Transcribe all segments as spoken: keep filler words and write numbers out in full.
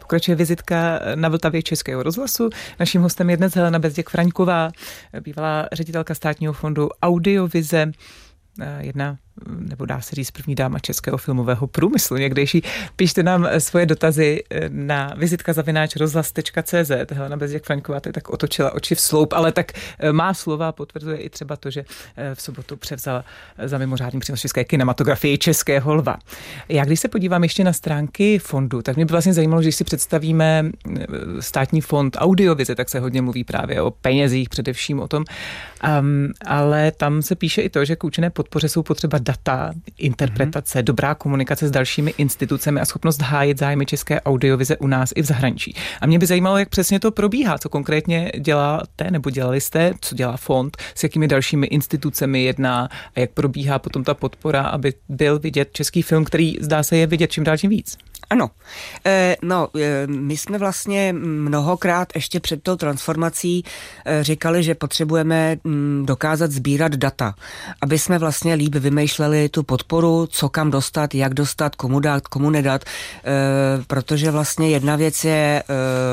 Pokračuje vizitka na Vltavě Českého rozhlasu. Naším hostem je dnes Helena Bezděk-Fraňková, bývalá ředitelka Státního fondu Audiovize, jedna, nebo dá se říct, první dáma českého filmového průmyslu někdejší. Píšte nám svoje dotazy na vizitka zavináč rozhlas tečka cé zet. Helena Bezděk-Fraňková tady tak otočila oči v sloup, ale tak má slova potvrzuje i třeba to, že v sobotu převzala za mimořádný přínos české kinematografii Českého lva. Já když se podívám ještě na stránky fondu, tak mě by vlastně zajímalo, že když si představíme Státní fond Audiovize, tak se hodně mluví právě o penězích, především o tom, um, ale tam se píše i to, že k účinné podpoře jsou potřeba data, interpretace, mm-hmm. dobrá komunikace s dalšími institucemi a schopnost hájit zájmy české audiovize u nás i v zahraničí. A mě by zajímalo, jak přesně to probíhá, co konkrétně děláte nebo dělali jste, co dělá fond, s jakými dalšími institucemi jedná a jak probíhá potom ta podpora, aby byl vidět český film, který zdá se je vidět čím dál tím víc. Ano, e, no, e, my jsme vlastně mnohokrát ještě před tou transformací e, říkali, že potřebujeme m, dokázat sbírat data, aby jsme vlastně líp vymýšleli tu podporu, co kam dostat, jak dostat, komu dát, komu nedat, e, protože vlastně jedna věc je e,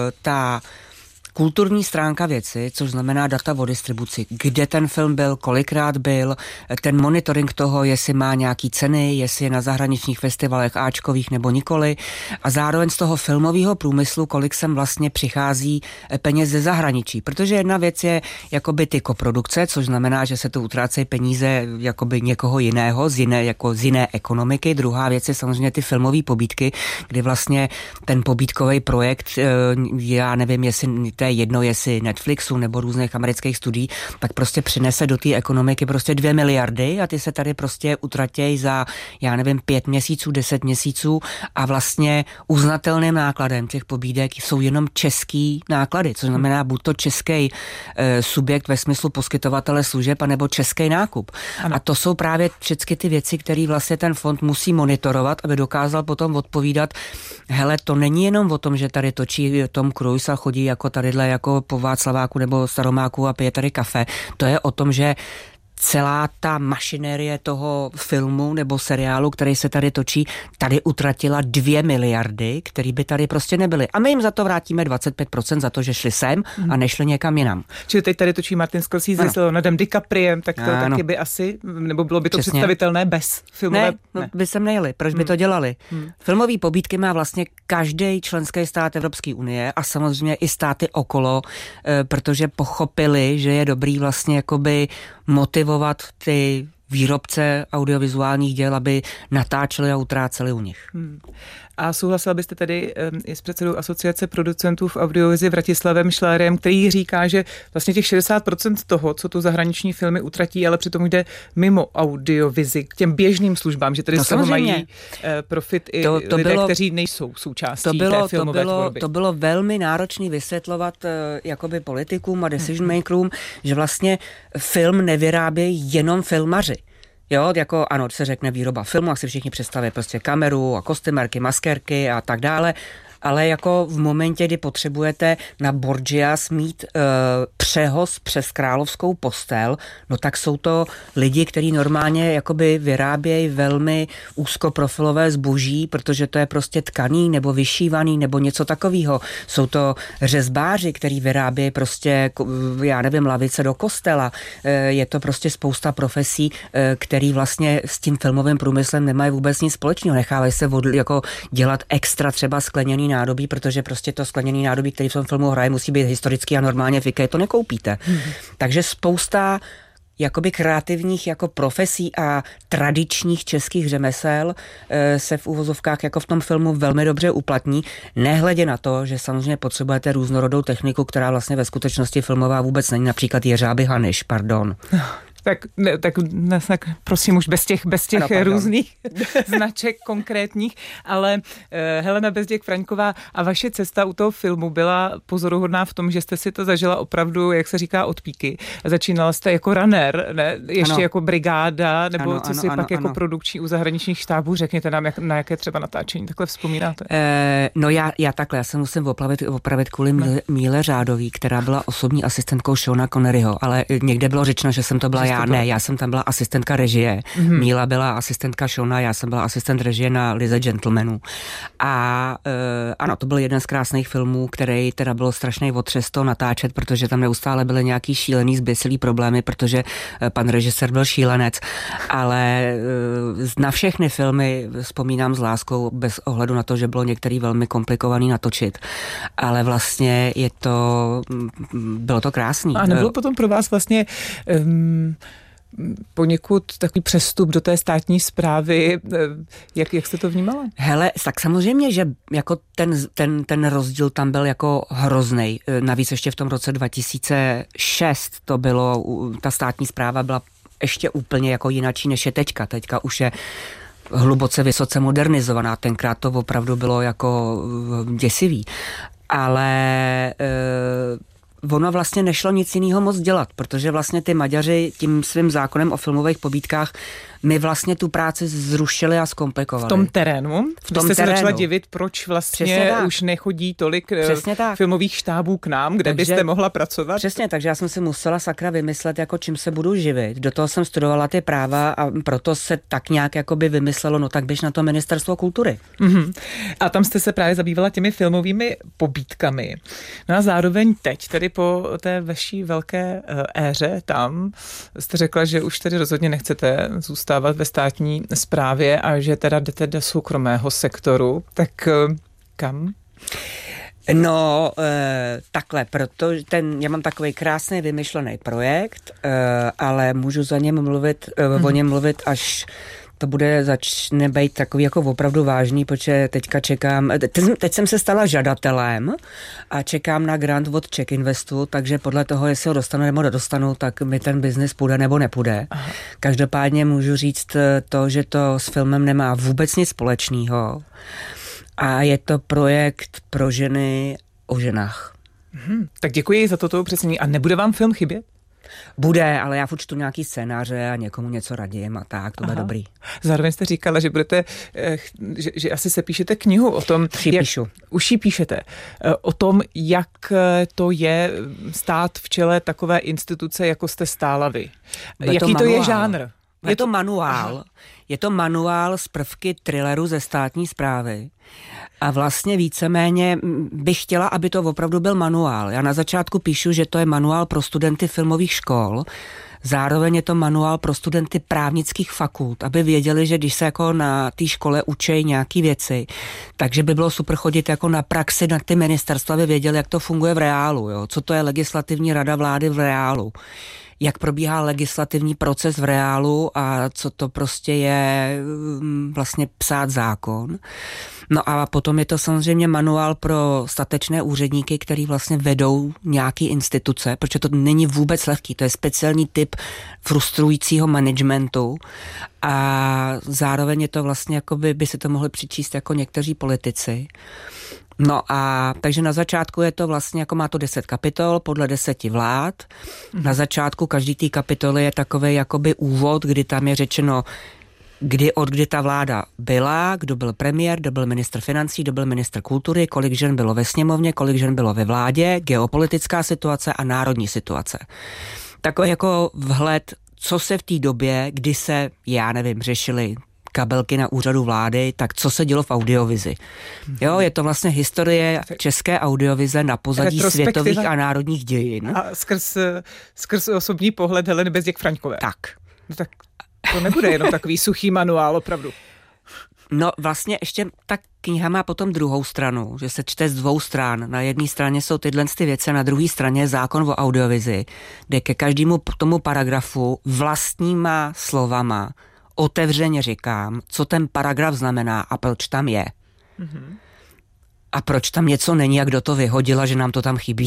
ta kulturní stránka věci, což znamená data o distribuci, kde ten film byl, kolikrát byl, ten monitoring toho, jestli má nějaký ceny, jestli je na zahraničních festivalech áčkových nebo nikoli a zároveň z toho filmového průmyslu, kolik sem vlastně přichází peněz ze zahraničí, protože jedna věc je jakoby ty koprodukce, což znamená, že se tu utrácejí peníze jakoby někoho jiného, z jiné, jako z jiné ekonomiky, druhá věc je samozřejmě ty filmové pobídky, kdy vlastně ten pobídkový projekt, já nevím, jestli to je jedno, jestli Netflixu nebo různých amerických studií, tak prostě přinese do té ekonomiky prostě dvě miliardy a ty se tady prostě utratějí za, já nevím, pět měsíců, deset měsíců a vlastně uznatelným nákladem těch pobídek jsou jenom český náklady, což znamená buď to český e, subjekt ve smyslu poskytovatele služeb, anebo český nákup. Ano. A to jsou právě všechny ty věci, které vlastně ten fond musí monitorovat, aby dokázal potom odpovídat, hele, to není jenom o tom, že tady točí Tom Cruise a chodí jako tady jako po Václaváku nebo Staromáku a pije tady kafe. To je o tom, že celá ta mašinérie toho filmu nebo seriálu, který se tady točí, tady utratila dvě miliardy, které by tady prostě nebyly. A my jim za to vrátíme dvacet pět procent za to, že šli sem a nešli někam jinam. Čili teď tady točí Martin Scorsese s Leonardem DiCapriem, tak to ano. taky by asi, nebo bylo by to Přesně. představitelné bez filmové... Ne, no, by sem nejeli. Proč hmm. by to dělali? Hmm. Filmové pobídky má vlastně každý členský stát Evropské unie a samozřejmě i státy okolo, protože pochopili, že je dobrý vlastně jakoby motivovat ty výrobce audiovizuálních děl, aby natáčeli a utráceli u nich. Hmm. A souhlasil byste tedy um, i s předsedou asociace producentů v audiovizi Vratislavem Šlérem, který říká, že vlastně těch šedesát procent toho, co tu zahraniční filmy utratí, ale přitom jde mimo audiovizi k těm běžným službám, že tady no, z toho mají uh, profit i to, to lidé, bylo, kteří nejsou součástí to bylo, té filmové to bylo, tvorby. To bylo velmi náročné vysvětlovat uh, jakoby politikům a decision makerům, že vlastně film nevyrábějí jenom filmaři. Jo, jako ano, se řekne výroba filmu, a si všichni představí prostě kameru a kostymérky, maskérky a tak dále, ale jako v momentě, kdy potřebujete na Borgias mít e, přehoz přes královskou postel, no tak jsou to lidi, kteří normálně jakoby vyrábějí velmi úzkoprofilové zboží, protože to je prostě tkaný nebo vyšívaný nebo něco takového. Jsou to řezbáři, kteří vyrábějí prostě, já nevím, lavice do kostela. E, je to prostě spousta profesí, e, který vlastně s tím filmovým průmyslem nemají vůbec nic společného. Nechávají se od, jako dělat extra třeba skleněný nádobí, protože prostě to skleněný nádobí, který v tom filmu hraje, musí být historický a normálně v IKEA to nekoupíte. Hmm. Takže spousta jakoby kreativních jako profesí a tradičních českých řemesel e, se v uvozovkách jako v tom filmu velmi dobře uplatní, nehledě na to, že samozřejmě potřebujete různorodou techniku, která vlastně ve skutečnosti filmová vůbec není, například Jeřáby Hanyš, pardon. Tak, ne, tak, ne, tak prosím už bez těch, bez těch ano, různých značek konkrétních, ale uh, Helena Bezděk-Fraňková, a vaše cesta u toho filmu byla pozoruhodná v tom, že jste si to zažila opravdu, jak se říká, od píky. Začínala jste jako runner, ne? Ještě ano. jako brigáda, nebo ano, co ano, si ano, pak ano. jako produkční u zahraničních štábů. Řekněte nám, jak, na jaké třeba natáčení takhle vzpomínáte. E, no já, já takhle, já se musím opravit, opravit kvůli Míle, Míle Řádový, která byla osobní asistentkou Seana Conneryho, ale někde bylo řečeno, že jsem to byla já ne, já jsem tam byla asistentka režie. Mm-hmm. Míla byla asistentka Shona, já jsem byla asistent režie na Lize gentlemanů. A e, ano, to byl jeden z krásných filmů, který teda bylo strašný otřes to natáčet, protože tam neustále byly nějaký šílený zběsilý problémy, protože pan režisér byl šílenec. Ale e, na všechny filmy vzpomínám s láskou bez ohledu na to, že bylo některý velmi komplikovaný natočit. Ale vlastně je to, bylo to krásný. A nebylo potom pro vás vlastně um, poněkud takový přestup do té státní správy, jak, jak jste to vnímala? Hele, tak samozřejmě, že jako ten, ten, ten rozdíl tam byl jako hroznej. Navíc ještě v tom roce dva tisíce šest to bylo, ta státní správa byla ještě úplně jako jinačí, než je teďka. Teďka už je hluboce vysoce modernizovaná. Tenkrát to opravdu bylo jako děsivý. Ale e, ono vlastně nešlo nic jiného moc dělat, protože vlastně ty Maďaři tím svým zákonem o filmových pobídkách my vlastně tu práci zrušili a zkomplikovali. V tom terénu? V tom jste terénu. se začala divit, proč vlastně už nechodí tolik filmových štábů k nám, kde takže, byste mohla pracovat? Přesně, takže já jsem si musela sakra vymyslet, jako čím se budu živit. Do toho jsem studovala ty práva a proto se tak nějak jakoby vymyslelo, no tak běž na to ministerstvo kultury. Mm-hmm. A tam jste se právě zabývala těmi filmovými pobídkami. No a zároveň teď, tedy po té vaší velké éře tam, jste řekla, že už tedy rozhodně nechcete zůstat ve státní správě a že teda jdete do soukromého sektoru, tak kam? No, e, takhle, protože ten, já mám takový krásný vymyšlený projekt, e, ale můžu za něm mluvit, e, mm. o něm mluvit, až to bude začne být takový jako opravdu vážný, protože teďka čekám, teď, teď jsem se stala žadatelem a čekám na grant od Czech Investu, takže podle toho, jestli ho dostanu nebo nedostanu, tak mi ten biznis půjde nebo nepůjde. Aha. Každopádně můžu říct to, že to s filmem nemá vůbec nic společného a je to projekt pro ženy o ženách. Hmm, tak děkuji za toto upřesnění. A nebude vám film chybět? Bude, ale já furt čtu nějaký scénáře a někomu něco radím a tak, to bude Aha. dobrý. Zároveň jste říkala, že budete, že, že asi se píšete knihu o tom, už ji jak, píšu. Už ji píšete, o tom, jak to je stát v čele takové instituce, jako jste stála vy. Bude Jaký to, to je žánr? Je to manuál. Aha. Je to manuál z prvky thrilleru ze státní správy. A vlastně víceméně bych chtěla, aby to opravdu byl manuál. Já na začátku píšu, že to je manuál pro studenty filmových škol. Zároveň je to manuál pro studenty právnických fakult, aby věděli, že když se jako na té škole učí nějaký věci, takže by bylo super chodit jako na praxi na ty ministerstva, aby věděli, jak to funguje v reálu, jo? Co to je legislativní rada vlády v reálu. Jak probíhá legislativní proces v reálu a co to prostě je vlastně psát zákon. No a potom je to samozřejmě manuál pro statečné úředníky, který vlastně vedou nějaký instituce, protože to není vůbec lehký, to je speciální typ frustrujícího managementu a zároveň je to vlastně, jakoby by si to mohli přičíst jako někteří politici. No a takže na začátku je to vlastně, jako má to deset kapitol podle deseti vlád. Na začátku každý té kapitoly je takovej jakoby úvod, kdy tam je řečeno, kdy od kdy ta vláda byla, kdo byl premiér, kdo byl ministr financí, kdo byl ministr kultury, kolik žen bylo ve sněmovně, kolik žen bylo ve vládě, geopolitická situace a národní situace. Takový jako vhled, co se v té době, kdy se, já nevím, řešili kabelky na úřadu vlády, tak co se dělo v audiovizi. Jo, je to vlastně historie české audiovize na pozadí světových a národních dějin. A skrz, skrz osobní pohled Heleny Bezděk-Fraňkové. Tak. No tak to nebude jenom takový suchý manuál, opravdu. No vlastně ještě ta kniha má potom druhou stranu, že se čte z dvou stran. Na jedné straně jsou tyhle ty věci, na druhé straně je zákon o audiovizi, kde ke každému tomu paragrafu vlastníma slovama otevřeně říkám, co ten paragraf znamená a proč tam je. Mm-hmm. A proč tam něco není a kdo to vyhodila, že nám to tam chybí.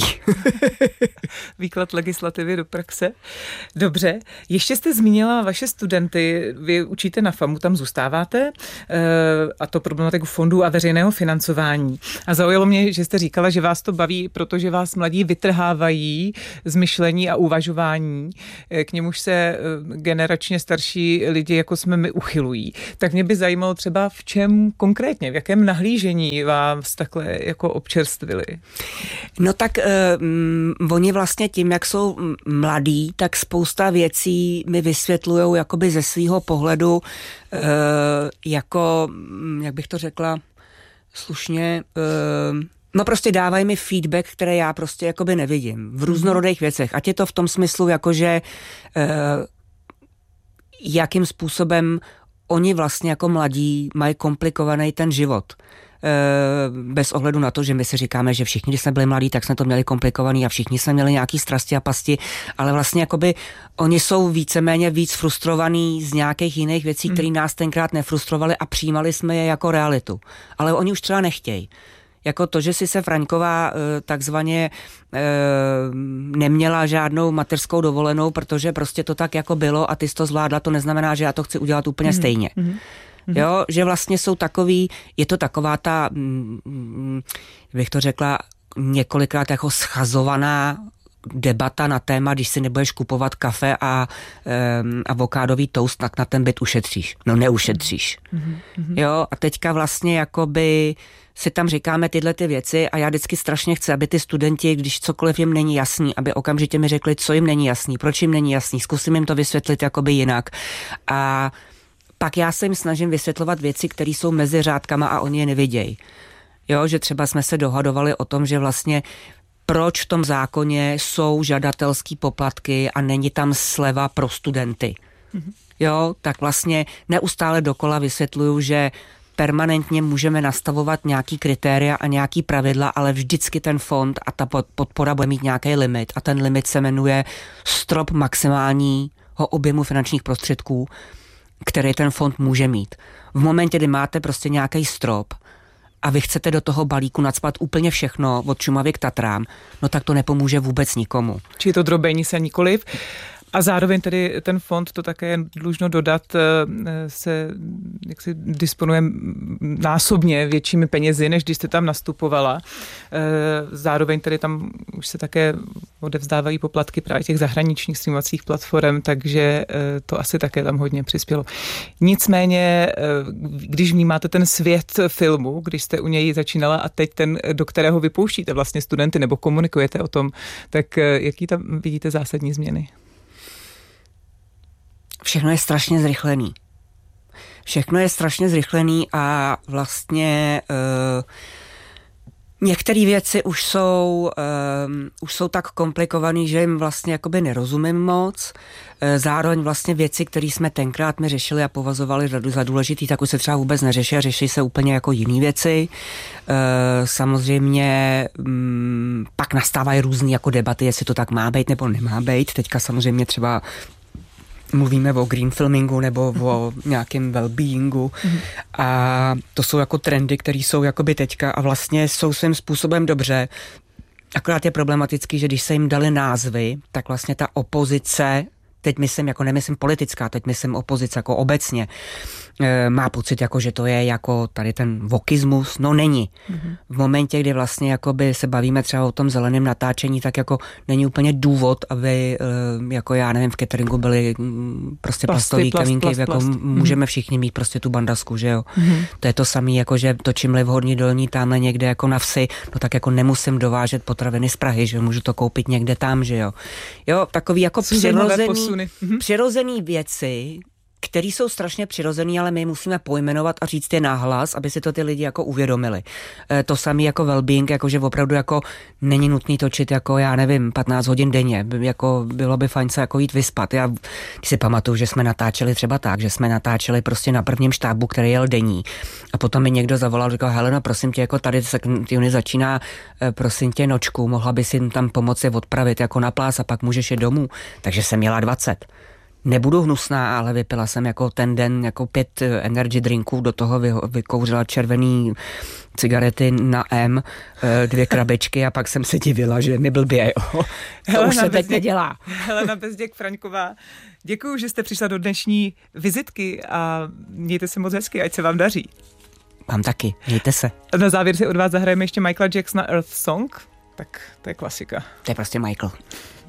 Výklad legislativy do praxe. Dobře. Ještě jste zmínila vaše studenty. Vy učíte na FAMu, tam zůstáváte, a to problematiku fondů a veřejného financování. A zaujalo mě, že jste říkala, že vás to baví, protože vás mladí vytrhávají z myšlení a uvažování. K němuž se generačně starší lidi, jako jsme my, uchylují. Tak mě by zajímalo třeba, v čem konkrétně, v jakém nahlížení vás tak takhle jako občerstvili? No tak um, oni vlastně tím, jak jsou mladí, tak spousta věcí mi vysvětlujou jakoby ze svýho pohledu uh, jako, jak bych to řekla slušně, uh, no prostě dávají mi feedback, které já prostě jakoby nevidím. V různorodých věcech. Ať je to v tom smyslu, jakože uh, jakým způsobem oni vlastně jako mladí mají komplikovaný ten život. Bez ohledu na to, že my si říkáme, že všichni, když jsme byli mladí, tak jsme to měli komplikovaný a všichni jsme měli nějaký strasti a pasti, ale vlastně jakoby oni jsou víceméně víc frustrovaní z nějakých jiných věcí, které nás tenkrát nefrustrovaly a přijímali jsme je jako realitu. Ale oni už třeba nechtějí. Jako to, že si se Fraňková takzvaně neměla žádnou mateřskou dovolenou, protože prostě to tak jako bylo a ty jsi to zvládla, to neznamená, že já to chci udělat úplně mm. stejně. Mm. Jo, že vlastně jsou takový, je to taková ta, bych to řekla, několikrát jako schazovaná debata na téma, když si nebudeš kupovat kafe a um, avokádový toast, tak na ten byt ušetříš. No neušetříš. Mm-hmm. Jo, a teďka vlastně jakoby si tam říkáme tyhle ty věci a já vždycky strašně chci, aby ty studenti, když cokoliv jim není jasný, aby okamžitě mi řekli, co jim není jasný, proč jim není jasný, zkusím jim to vysvětlit jakoby jinak. A pak já se jim snažím vysvětlovat věci, které jsou mezi řádkama a oni je nevidějí. Jo, že třeba jsme se dohadovali o tom, že vlastně proč v tom zákoně jsou žadatelský poplatky a není tam sleva pro studenty. Mm-hmm. Jo, tak vlastně neustále dokola vysvětluju, že permanentně můžeme nastavovat nějaký kritéria a nějaký pravidla, ale vždycky ten fond a ta podpora bude mít nějaký limit a ten limit se jmenuje strop maximálního objemu finančních prostředků, který ten fond může mít. V momentě, kdy máte prostě nějaký strop a vy chcete do toho balíku nacpat úplně všechno od Šumavy k Tatrám, no tak to nepomůže vůbec nikomu. Či to drobení se nikoliv. A zároveň tedy ten fond, to také dlužno dodat, se jaksi disponuje násobně většími penězi, než když jste tam nastupovala. Zároveň tedy tam už se také odevzdávají poplatky právě těch zahraničních streamovacích platform, takže to asi také tam hodně přispělo. Nicméně, když vnímáte ten svět filmu, když jste u něj začínala a teď ten, do kterého vypouštíte vlastně studenty nebo komunikujete o tom, tak jaký tam vidíte zásadní změny? Všechno je strašně zrychlený. Všechno je strašně zrychlený a vlastně uh, některé věci už jsou, uh, už jsou tak komplikované, že jim vlastně jakoby nerozumím moc. Uh, zároveň vlastně věci, které jsme tenkrát my řešili a považovali za důležitý, tak už se třeba vůbec neřeší a řeší se úplně jako jiné věci. Uh, samozřejmě um, pak nastávají různý jako debaty, jestli to tak má být nebo nemá být. Teďka samozřejmě třeba mluvíme o green filmingu nebo o nějakém well-beingu mm. a to jsou jako trendy, které jsou jakoby teďka a vlastně jsou svým způsobem dobře. Akorát je problematický, že když se jim dali názvy, tak vlastně ta opozice, teď myslím, jako nemyslím politická, teď myslím opozice jako obecně, e, má pocit, jako, že to je jako tady ten vokismus, no není. Mm-hmm. V momentě, kdy vlastně jakoby se bavíme třeba o tom zeleném natáčení, tak jako není úplně důvod, aby e, jako já nevím, v cateringu byly m, prostě Plasty, plastový plast, kamínky, plast, jako plast. Můžeme všichni mít prostě tu bandasku, že jo. Mm-hmm. To je to samé, jako že točím-li v Horní Dolní tamhle někde jako na vsi, no tak jako nemusím dovážet potraviny z Prahy, že můžu to koupit někde tam, že jo. Jo, takový jako přirozený přirozený věci, které jsou strašně přirozený, ale my musíme pojmenovat a říct je nahlas, aby si to ty lidi jako uvědomili. E, to samé jako well-being, jakože opravdu jako není nutný točit jako, já nevím, patnáct hodin denně. Jako bylo by fajn se jako jít vyspat. Já si pamatuju, že jsme natáčeli třeba tak, že jsme natáčeli prostě na prvním štábu, který jel denní. A potom mi někdo zavolal, říkal, Helena, prosím tě, jako tady se začíná, prosím tě, nočku, mohla by si tam pomoci odpravit jako na plás a pak můžeš jít domů. Takže jsem měla dvacet. Nebudu hnusná, ale vypila jsem jako ten den jako pět energy drinků, do toho vy, vykouřila červený cigarety na M, dvě krabičky a pak jsem se divila, že mi blbě, jo. To už se teď nedělá. Helena Bezděk-Fraňková, děkuju, že jste přišla do dnešní vizitky a mějte se moc hezky, ať se vám daří. Vám taky, mějte se. Na závěr si od vás zahrajeme ještě Michaela Jacksona Earth Song, tak to je klasika. To je prostě Michael.